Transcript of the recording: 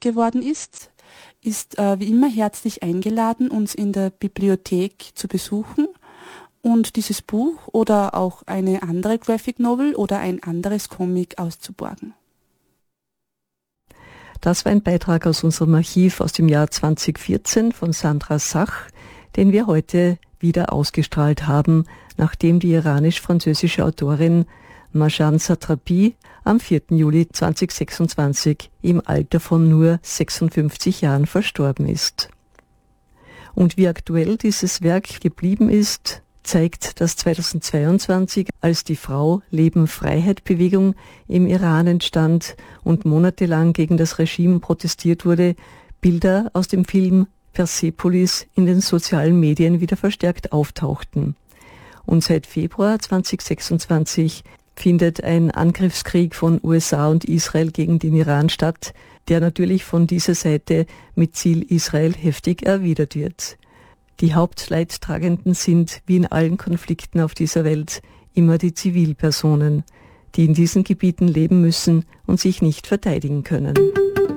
geworden ist wie immer herzlich eingeladen, uns in der Bibliothek zu besuchen und dieses Buch oder auch eine andere Graphic Novel oder ein anderes Comic auszuborgen. Das war ein Beitrag aus unserem Archiv aus dem Jahr 2014 von Sandra Sach, den wir heute wieder ausgestrahlt haben, nachdem die iranisch-französische Autorin Marjane Satrapi am 4. Juli 2026 im Alter von nur 56 Jahren verstorben ist. Und wie aktuell dieses Werk geblieben ist, zeigt das 2022, als die Frau-Leben-Freiheit-Bewegung im Iran entstand und monatelang gegen das Regime protestiert wurde, Bilder aus dem Film Persepolis in den sozialen Medien wieder verstärkt auftauchten. Und seit Februar 2026 findet ein Angriffskrieg von USA und Israel gegen den Iran statt, der natürlich von dieser Seite mit Ziel Israel heftig erwidert wird. Die Hauptleidtragenden sind, wie in allen Konflikten auf dieser Welt, immer die Zivilpersonen, die in diesen Gebieten leben müssen und sich nicht verteidigen können.